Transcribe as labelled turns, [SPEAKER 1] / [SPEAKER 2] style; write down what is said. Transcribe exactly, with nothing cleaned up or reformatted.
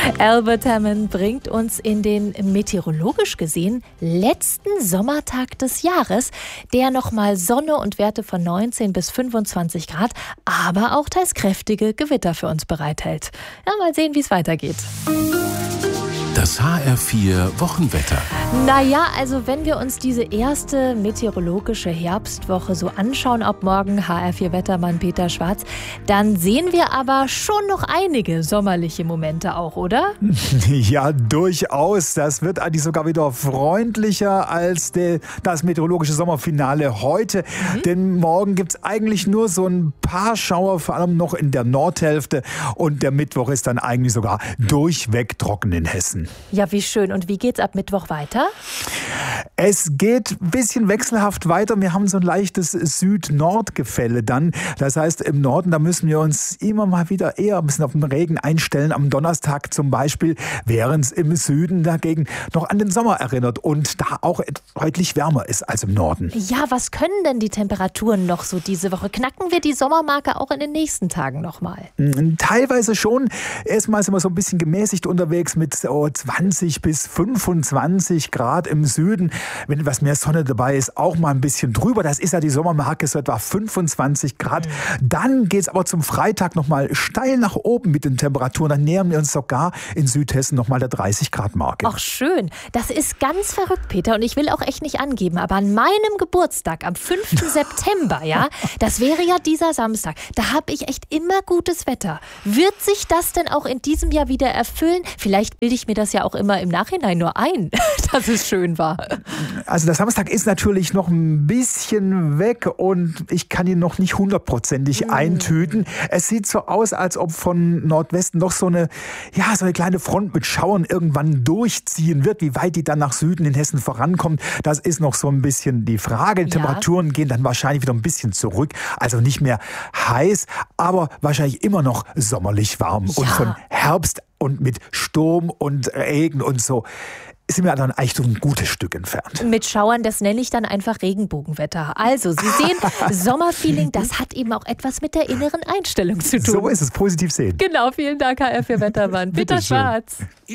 [SPEAKER 1] Albert Hammond bringt uns in den meteorologisch gesehen letzten Sommertag des Jahres, der nochmal Sonne und Werte von neunzehn bis fünfundzwanzig Grad, aber auch teils kräftige Gewitter für uns bereithält. Ja, mal sehen, wie es weitergeht.
[SPEAKER 2] Das H R vier Wochenwetter.
[SPEAKER 1] Naja, also wenn wir uns diese erste meteorologische Herbstwoche so anschauen, ab morgen H R vier Wettermann Peter Schwarz, dann sehen wir aber schon noch einige sommerliche Momente auch, oder?
[SPEAKER 3] Ja, durchaus. Das wird eigentlich sogar wieder freundlicher als de, das meteorologische Sommerfinale heute. Mhm. Denn morgen gibt es eigentlich nur so ein paar Schauer, vor allem noch in der Nordhälfte. Und der Mittwoch ist dann eigentlich sogar durchweg trocken in Hessen.
[SPEAKER 1] Ja, wie schön. Und wie geht's ab Mittwoch weiter?
[SPEAKER 3] Es geht ein bisschen wechselhaft weiter. Wir haben so ein leichtes Süd-Nord-Gefälle dann. Das heißt, im Norden, da müssen wir uns immer mal wieder eher ein bisschen auf den Regen einstellen. Am Donnerstag zum Beispiel, während es im Süden dagegen noch an den Sommer erinnert und da auch deutlich wärmer ist als im Norden.
[SPEAKER 1] Ja, was können denn die Temperaturen noch so diese Woche? Knacken wir die Sommermarke auch in den nächsten Tagen nochmal?
[SPEAKER 3] Teilweise schon. Erstmal sind wir so ein bisschen gemäßigt unterwegs mit so zwanzig bis fünfundzwanzig Grad im Süden. Wenn etwas mehr Sonne dabei ist, auch mal ein bisschen drüber. Das ist ja die Sommermarke, so etwa fünfundzwanzig Grad. Mhm. Dann geht es aber zum Freitag nochmal steil nach oben mit den Temperaturen. Dann nähern wir uns sogar in Südhessen nochmal der dreißig Grad Marke.
[SPEAKER 1] Ach schön. Das ist ganz verrückt, Peter. Und ich will auch echt nicht angeben, aber an meinem Geburtstag, am fünften September, ja, das wäre ja dieser Samstag, da habe ich echt immer gutes Wetter. Wird sich das denn auch in diesem Jahr wieder erfüllen? Vielleicht bilde ich mir das ja auch immer im Nachhinein nur ein, dass es schön war.
[SPEAKER 3] Also der Samstag ist natürlich noch ein bisschen weg und ich kann ihn noch nicht hundertprozentig mm. eintüten. Es sieht so aus, als ob von Nordwesten noch so eine, ja, so eine kleine Front mit Schauern irgendwann durchziehen wird. Wie weit die dann nach Süden in Hessen vorankommt, das ist noch so ein bisschen die Frage. Die ja. Temperaturen gehen dann wahrscheinlich wieder ein bisschen zurück. Also nicht mehr heiß, aber wahrscheinlich immer noch sommerlich warm. Ja. Und von Herbst und mit Sturm und Regen und so sind wir dann eigentlich so ein gutes Stück entfernt.
[SPEAKER 1] Mit Schauern, das nenne ich dann einfach Regenbogenwetter. Also, Sie sehen, Sommerfeeling, das hat eben auch etwas mit der inneren Einstellung zu tun.
[SPEAKER 3] So ist es, positiv sehen.
[SPEAKER 1] Genau, vielen Dank, H R vier Wettermann. Peter Schwarz.